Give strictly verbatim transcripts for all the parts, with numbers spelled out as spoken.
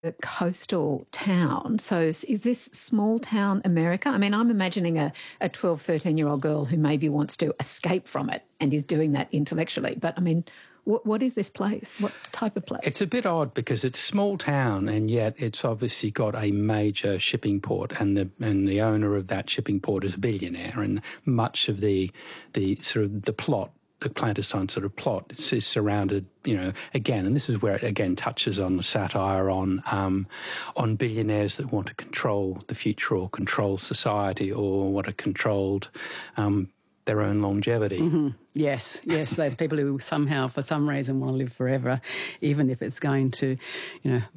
a coastal town. So is this small town America? I mean, I'm imagining a, a twelve, thirteen-year-old girl who maybe wants to escape from it and is doing that intellectually. But, I mean, what, what is this place? What type of place? It's a bit odd because it's a small town and yet it's obviously got a major shipping port, and the and the owner of that shipping port is a billionaire, and much of the the sort of the plot, the clandestine sort of plot, is, is surrounded, you know, again, and this is where it again touches on the satire on um, on billionaires that want to control the future or control society or want to control um, their own longevity. Mm-hmm. Yes, yes, those people who somehow, for some reason, want to live forever, even if it's going to, you know,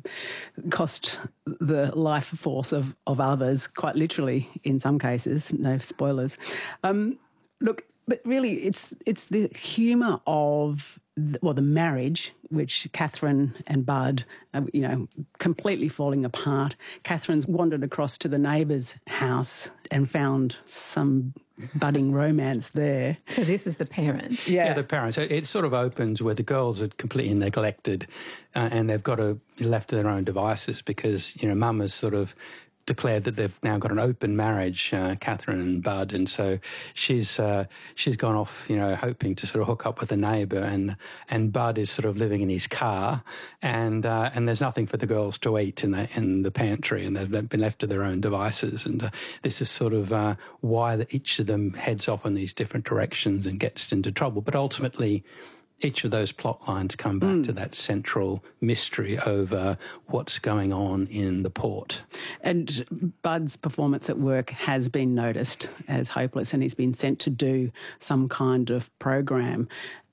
cost the life force of, of others, quite literally in some cases, no spoilers. Um, look, but really, it's it's the humour of, the, well, the marriage, which Catherine and Bud, uh, you know, completely falling apart. Catherine's wandered across to the neighbour's house and found some budding romance there. So this is the parents. Yeah, yeah the parents. It, it sort of opens where the girls are completely neglected uh, and they've got to be left to their own devices because, you know, mum has sort of declared that they've now got an open marriage, uh, Catherine and Bud, and so she's uh, she's gone off, you know, hoping to sort of hook up with a neighbour, and and Bud is sort of living in his car, and uh, and there's nothing for the girls to eat in the in the pantry, and they've been left to their own devices, and uh, this is sort of uh, why the, each of them heads off in these different directions and gets into trouble, but ultimately each of those plot lines come back mm. to that central mystery over what's going on in the port. And Bud's performance at work has been noticed as hopeless, and he's been sent to do some kind of program.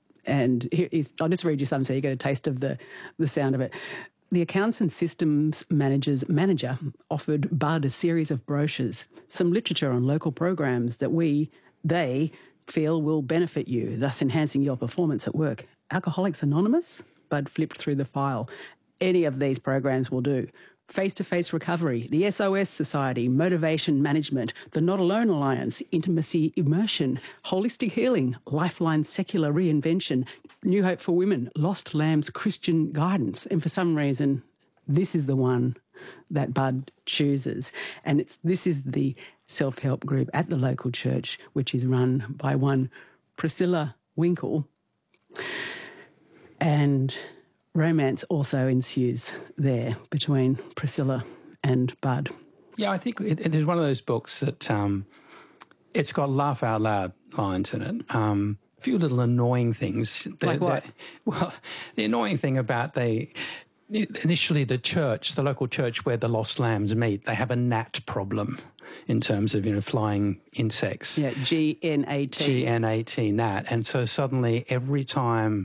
And he's, I'll just read you some so you get a taste of the, the sound of it. The accounts and systems manager's manager offered Bud a series of brochures, some literature on local programs that we, they, feel will benefit you, thus enhancing your performance at work. Alcoholics Anonymous? Bud flipped through the file. Any of these programs will do. Face-to-face recovery, the S O S Society, motivation management, the Not Alone Alliance, intimacy immersion, holistic healing, Lifeline secular reinvention, New Hope for Women, Lost Lambs Christian guidance. And for some reason, this is the one that Bud chooses. And it's this is the self-help group at the local church, which is run by one Priscilla Winkle. And romance also ensues there between Priscilla and Bud. Yeah, I think it, it is one of those books that um, it's got laugh out loud lines in it. Um, a few little annoying things. Like what? Well, the annoying thing about they... Initially, the church, the local church where the lost lambs meet, they have a gnat problem in terms of, you know, flying insects. Yeah, G N A T. G N A T, gnat. And so suddenly every time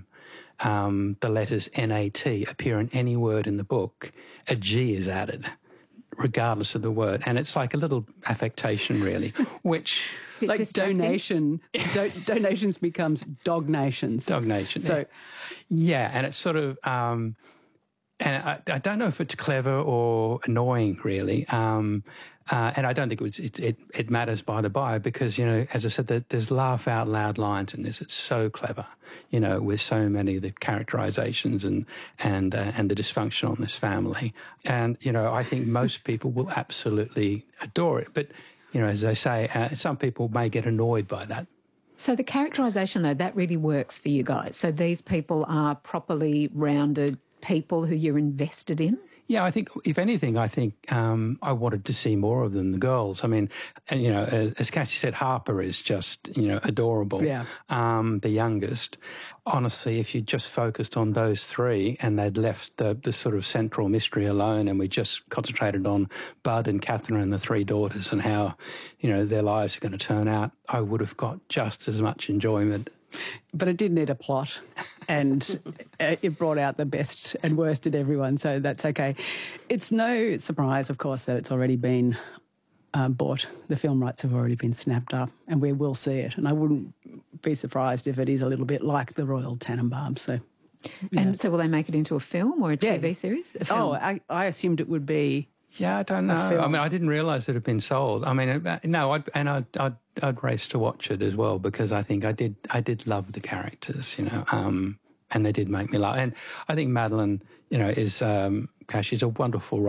um, the letters N A T appear in any word in the book, a G is added, regardless of the word. And it's like a little affectation, really, which... like donation, do, donations becomes dog nations. Dog nations. So, yeah, and it's sort of... Um, And I, I don't know if it's clever or annoying, really. Um, uh, and I don't think it, was, it, it, it matters by the by because, you know, as I said, there, there's laugh out loud lines in this. It's so clever, you know, with so many of the characterizations and and uh, and the dysfunction on this family. And, you know, I think most people will absolutely adore it. But, you know, as I say, uh, some people may get annoyed by that. So the characterisation, though, that really works for you guys. So these people are properly rounded people who you're invested in? Yeah, I think, if anything, I think um, I wanted to see more of them, the girls. I mean, and, you know, as, as Cassie said, Harper is just, you know, adorable. Yeah. Um, the youngest. Honestly, if you just focused on those three and they'd left the, the sort of central mystery alone and we just concentrated on Bud and Catherine and the three daughters and how, you know, their lives are going to turn out, I would have got just as much enjoyment. But it did need a plot, and it brought out the best and worst in everyone, so that's okay. It's no surprise, of course, that it's already been um, bought. The film rights have already been snapped up, and we will see it. And I wouldn't be surprised if it is a little bit like the Royal Tenenbaums. So, and know. so will they make it into a film or a T V yeah. series? A film? Oh, I, I assumed it would be. Yeah, I don't know. I mean, I didn't realise it had been sold. I mean, no, I'd, and I'd, I'd, I'd race to watch it as well because I think I did, I did love the characters, you know, um, and they did make me laugh. And I think Madeleine, you know, is um, She's a wonderful